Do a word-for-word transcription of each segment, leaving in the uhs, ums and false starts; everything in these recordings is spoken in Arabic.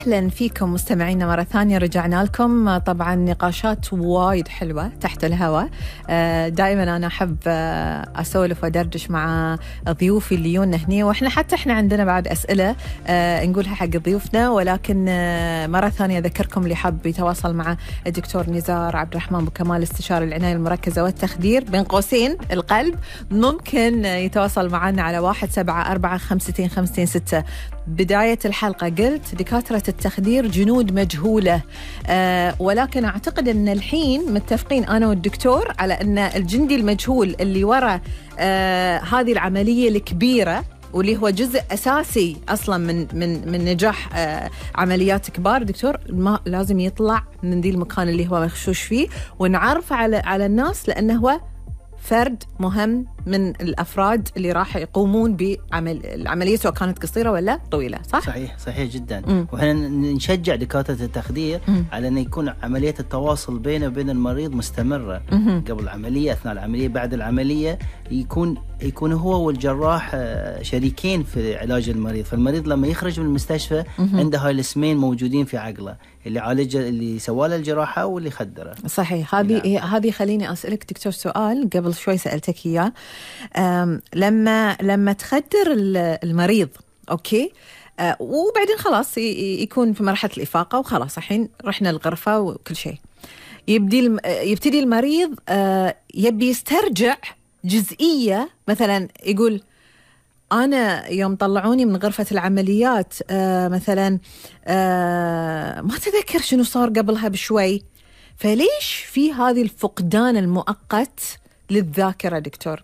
أهلا فيكم مستمعينا مرة ثانية، رجعنا لكم. طبعا نقاشات وايد حلوة تحت الهواء. دائما أنا أحب أسولف ودردش مع ضيوفي اللي يجونا هني، وإحنا حتى إحنا عندنا بعد أسئلة نقولها حق ضيوفنا. ولكن مرة ثانية أذكركم اللي حاب يتواصل مع الدكتور نزار عبد الرحمن بكمال استشاري العناية المركزة والتخدير بين قوسين القلب، ممكن يتواصل معنا على واحد سبعة أربعة خمستين خمستين ستة. بداية الحلقة قلت دكاترة التخدير جنود مجهولة، أه ولكن أعتقد أن الحين متفقين أنا والدكتور على أن الجندي المجهول اللي وراء أه هذه العملية الكبيرة، واللي هو جزء أساسي أصلا من من من نجاح أه عمليات كبار، دكتور ما لازم يطلع من ذي المكان اللي هو مخشوش فيه، ونعرف على على الناس لأنه هو فرد مهم من الأفراد اللي راح يقومون بعمل العملية سواء كانت قصيرة ولا طويلة. صح؟ صحيح صحيح جدا. وإحنا نشجع دكاترة التخدير م. على أن يكون عملية التواصل بينه وبين المريض مستمرة م. قبل العملية، أثناء العملية، بعد العملية، يكون يكون هو والجراح شريكين في علاج المريض. فالمريض لما يخرج من المستشفى م. عنده هاي الاسمين موجودين في عقله، اللي عالج اللي سواله الجراحة واللي خدره. صحيح. هذه هذه خليني أسألك دكتور سؤال قبل شوي سألتك إياه. لما لما تخدر المريض أوكي أه وبعدين خلاص يكون في مرحلة الإفاقة وخلاص الحين رحنا الغرفة وكل شيء، يبدي يبتدي المريض أه يبي يسترجع جزئية، مثلا يقول أنا يوم طلعوني من غرفة العمليات أه مثلا أه ما تذكر شنو صار قبلها بشوي. فليش في هذه الفقدان المؤقت للذاكرة دكتور؟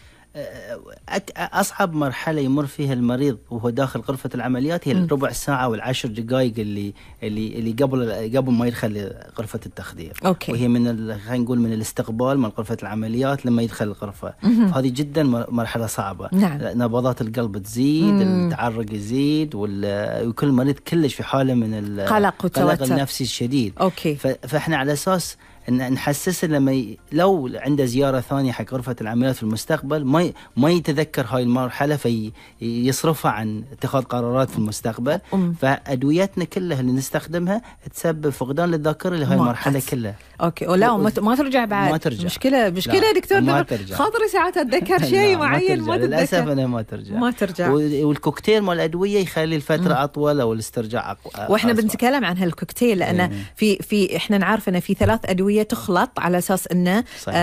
أصعب مرحلة يمر فيها المريض وهو داخل غرفة العمليات هي الربع ساعة والعشر دقائق اللي اللي اللي قبل قبل ما يدخل غرفة التخدير. أوكي. وهي من خلينا نقول من الاستقبال من غرفة العمليات لما يدخل الغرفة. هذه جدا مرحلة صعبة. نعم. نبضات القلب تزيد، مم. التعرق يزيد، وكل مريض كلش في حالة من القلق وتوتر النفسي الشديد. أوكي. فإحنا على أساس إن نحسسه لما ي... لو عنده زيارة ثانية حق غرفة العمليات في المستقبل ما ي... ما يتذكر هاي المرحلة فيصرفها في... عن اتخاذ قرارات في المستقبل. أم. فأدوياتنا كلها اللي نستخدمها تسبب فقدان للذاكرة لهاي المرحلة كلها. أوكي. ولا و... ما ترجع بعد. ما ترجع. مشكلة مشكلة دكتور. ما ترجع. خاطري ساعات أتذكر شيء معين ما تتذكر. للأسف أنا ما ترجع. ما ترجع. والكوكتيل مال الأدوية يخلي الفترة م. أطول أو الاسترجاع أقوى. وإحنا بنتكلم عن هالكوكتيل لأن إيه. في في إحنا نعرف إن في ثلاث أدوية تخلط على أساس أنه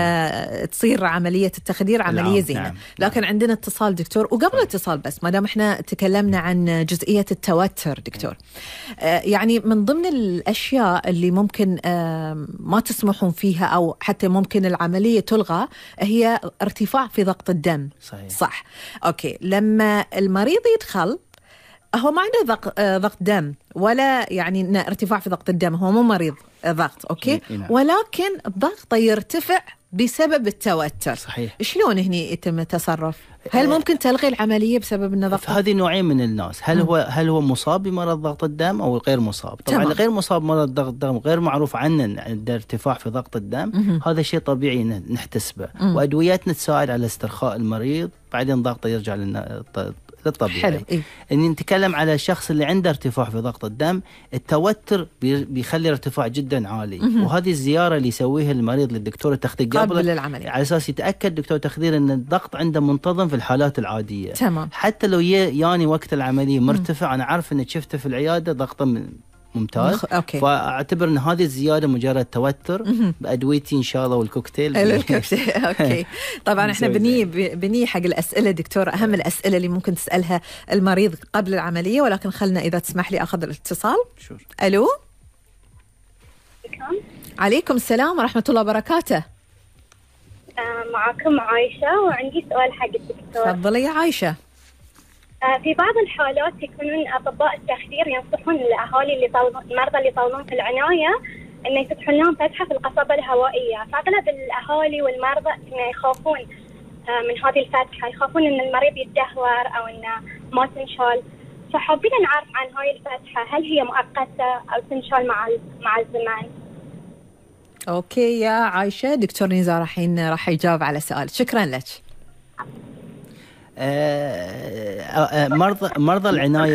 آه تصير عملية التخدير عملية نعم. زينة. نعم. لكن نعم. عندنا اتصال دكتور، وقبل اتصال بس ما دام إحنا تكلمنا عن جزئية التوتر دكتور، آه يعني من ضمن الأشياء اللي ممكن آه ما تسمحون فيها أو حتى ممكن العملية تلغى هي ارتفاع في ضغط الدم. صحيح. صح. أوكي. لما المريض يدخل هو ما عنده ضغط ضغط دم ولا يعني ارتفاع في ضغط الدم، هو مو مريض ضغط أوكي، ولكن الضغط يرتفع بسبب التوتر. صحيح. شلون هني يتم التصرف؟ هل ممكن تلغي العملية بسبب أن ضغط؟ هذه نوعين من الناس، هل م. هو هل هو مصاب بمرض ضغط الدم أو غير مصاب؟ طبعا تمام. غير مصاب مرض ضغط الدم غير معروف عنه عنده ارتفاع في ضغط الدم، م. هذا شيء طبيعي نحتسبه، م. وأدوياتنا تساعد على استرخاء المريض بعدين ضغطه يرجع للطبيعي. حلو. إيه؟ إن نتكلم على الشخص اللي عنده ارتفاع في ضغط الدم، التوتر بيخلي ارتفاع جدا عالي، م-م. وهذه الزيارة اللي يسويها المريض للدكتور التخدير قبل العملية على أساس يتأكد دكتور التخدير أن الضغط عنده منتظم في الحالات العادية. تمام. حتى لو ياني وقت العملية مرتفع، م. أنا عارف أن شفته في العيادة ضغطه من ممتاز، أوكي. فأعتبر أن هذه الزيادة مجرد توتر، م-م. بأدويتي إن شاء الله والكوكتيل. الكوكتيل أوكي. طبعا إحنا بني بني حق الأسئلة دكتور، أهم الأسئلة اللي ممكن تسألها المريض قبل العملية، ولكن خلنا إذا تسمح لي أخذ الاتصال. شور. ألو. عليكم السلام ورحمة الله وبركاته. معكم عايشة وعندي سؤال حق الدكتور. تفضلي يا عايشة. في بعض الحالات يكونون أطباء التخدير ينصحون الأهالي اللي طالبون المرضى اللي يطالبون في العناية إنه يفتحون لهم فتحة في القصبة الهوائية، فأغلب الأهالي والمرضى إنه يخافون من هذه الفتحة، يخافون إن المريض يتدهور أو إنه ما تنشال، فحابين نعرف عن هاي الفتحة، هل هي مؤقتة أو تنشال مع مع الزمان؟ أوكي يا عايشة، دكتور نزار الحين راح يجاوب على سؤال. شكرا لك. مرضى مرضى العناية